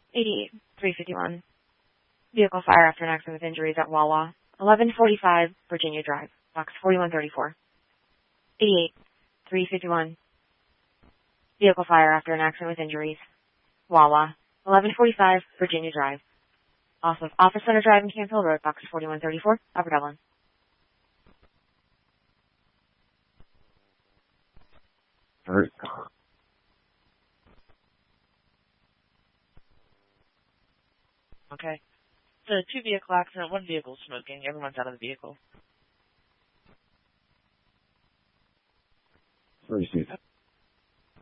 88, 351. Vehicle fire after an accident with injuries at Wawa. 1145 Virginia Drive, box 4134. 88, 351. Vehicle fire after an accident with injuries. Wawa. 1145 Virginia Drive. Off of Office Center Drive and Camp Hill Road, box 4134, Upper Dublin. First. Okay. It's a two-vehicle accident, one vehicle smoking. Everyone's out of the vehicle. Received.